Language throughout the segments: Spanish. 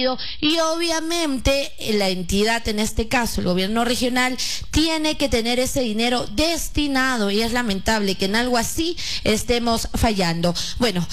Y obviamente la entidad, en este caso el gobierno regional, tiene que tener ese dinero destinado, y es lamentable que en algo así estemos fallando. Bueno,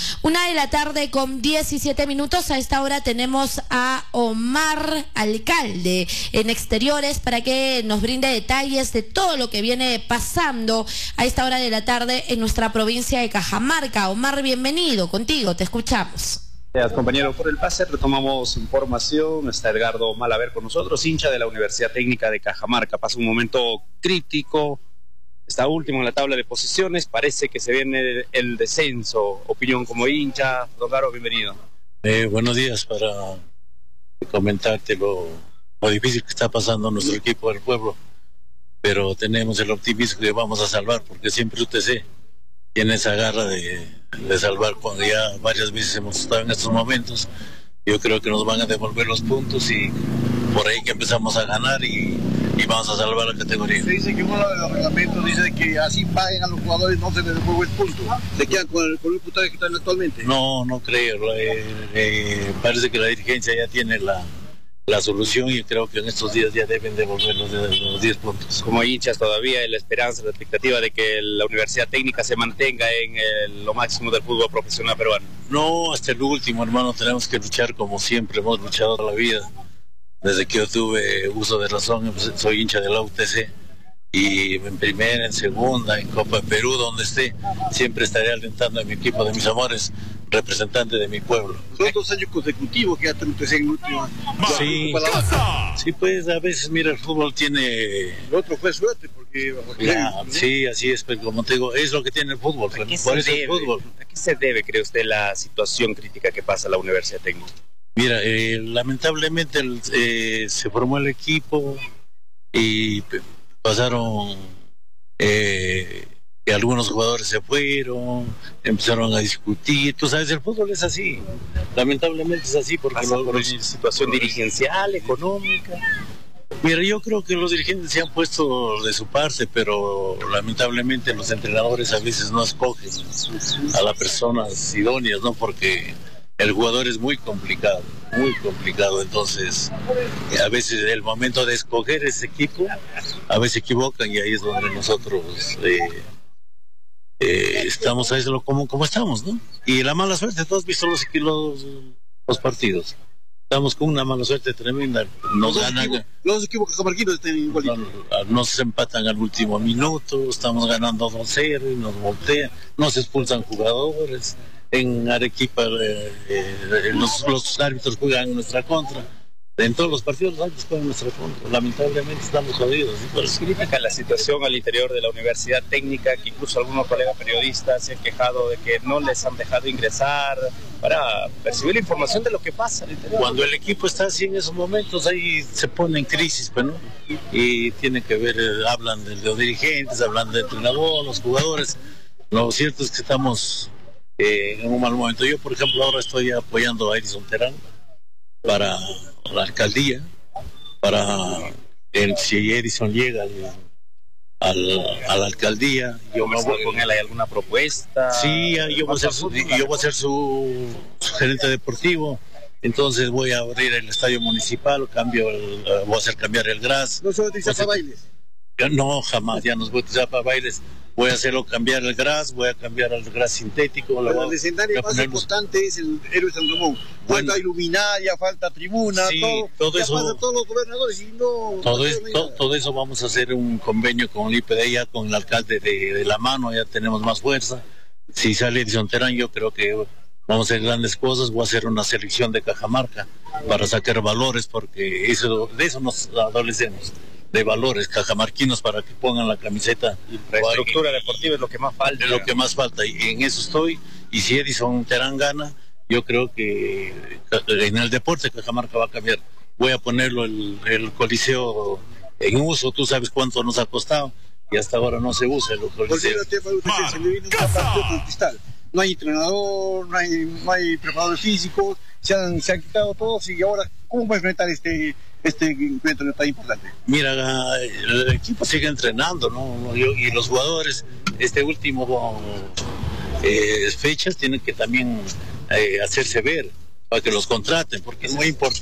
1:17 p.m. A esta hora tenemos a Omar Alcalde en Exteriores para que nos brinde detalles de todo lo que viene pasando a esta hora de la tarde en nuestra provincia de Cajamarca. Omar, bienvenido, contigo, te escuchamos. Gracias, compañero, por el pase. Retomamos información. Está Edgardo Malaver con nosotros, hincha de la Universidad Técnica de Cajamarca. Pasa un momento crítico, está último en la tabla de posiciones, parece que se viene el descenso. Opinión como hincha. Don Garo, bienvenido. Buenos días, para comentarte lo difícil que está pasando nuestro equipo del pueblo, pero tenemos el optimismo que vamos a salvar, porque siempre UTC tiene esa garra de salvar. Cuando ya varias veces hemos estado en estos momentos, yo creo que nos van a devolver los puntos y por ahí que empezamos a ganar y vamos a salvar la categoría. Se dice que uno de los reglamentos dice que así paguen a los jugadores, no se les devuelve el punto. ¿Se quedan con el puntaje que están actualmente? No creo. Parece que la dirigencia ya tiene la solución y creo que en estos días ya deben devolver los 10 puntos. Como hinchas todavía hay la esperanza, la expectativa de que la Universidad Técnica se mantenga en lo máximo del fútbol profesional peruano. No, hasta el último, hermano, tenemos que luchar como siempre hemos luchado toda la vida. Desde que yo tuve uso de razón, soy hincha de la UTC, y en primera, en segunda, en Copa de Perú, donde esté, siempre estaré alentando a mi equipo de mis amores, representante de mi pueblo. Son 2 años consecutivos que hasta el UTC en última. Sí, pues a veces, mira, el fútbol tiene... Lo otro fue suerte, porque... Sí, así es, pero como te digo, es lo que tiene el fútbol. ¿A qué se debe, cree usted, la situación crítica que pasa a la Universidad Técnica? Mira, lamentablemente se formó el equipo y pasaron que algunos jugadores se fueron, empezaron a discutir. Tú sabes, el fútbol es así, lamentablemente es así, porque por situación dirigencial, económica. Mira, yo creo que los dirigentes se han puesto de su parte, pero lamentablemente los entrenadores a veces no escogen a las personas idóneas, ¿no? Porque el jugador es muy complicado, entonces a veces el momento de escoger ese equipo, a veces equivocan y ahí es donde nosotros estamos a eso como estamos, ¿no? Y la mala suerte, todos has visto los partidos, estamos con una mala suerte tremenda, nos ganan. Los equipos cajamarquinos están igualitos. Nos empatan al último minuto, estamos ganando 2-0 y nos voltean, nos expulsan jugadores. En Arequipa los árbitros juegan en nuestra contra. En todos los partidos los árbitros juegan en nuestra contra. Lamentablemente estamos jodidos. ¿Es crítica la situación al interior de la Universidad Técnica, que incluso algunos colegas periodistas se han quejado de que no les han dejado ingresar para percibir la información de lo que pasa al interior? Cuando el equipo está así en esos momentos, ahí se pone en crisis, pues, ¿no? Y tiene que ver, hablan de los dirigentes, hablan del entrenador, los jugadores. Lo cierto es que estamos en un mal momento. Yo, por ejemplo, ahora estoy apoyando a Edison Terán para la alcaldía, si Edison llega a la alcaldía, yo me voy con él. ¿Hay alguna propuesta? Sí, yo voy a ser su gerente deportivo. Entonces voy a abrir el estadio municipal, voy a hacer cambiar el gras. ¿No se va a utilizar para bailes? No, jamás, ya nos voy a utilizar para bailes. Voy a hacerlo cambiar el gras, voy a cambiar el gras sintético. Pero el escenario más importante es el Héroe San Ramón. Falta iluminaria, falta tribuna, sí, todo eso. Pasa todos los gobernadores y no... Todo eso vamos a hacer un convenio con el IPD, ya con el alcalde de la mano, ya tenemos más fuerza. Si sale Edison Terán, yo creo que vamos a hacer grandes cosas. Voy a hacer una selección de Cajamarca para sacar valores, porque de eso nos adolecemos. De valores cajamarquinos para que pongan la camiseta. Infraestructura deportiva es lo que más falta. Es lo que más falta, y en eso estoy. Y si Edison Terán gana, yo creo que en el deporte Cajamarca va a cambiar. Voy a ponerlo el coliseo en uso. Tú sabes cuánto nos ha costado y hasta ahora no se usa el coliseo. Se le viene un partido con Cristal. No hay entrenador, no hay preparadores físicos, se han quitado todos, y ahora ¿cómo va a enfrentar este encuentro tan importante? Mira, el equipo sigue entrenando, ¿no? Y los jugadores, este último fechas tienen que también hacerse ver para que los contraten, porque es muy importante.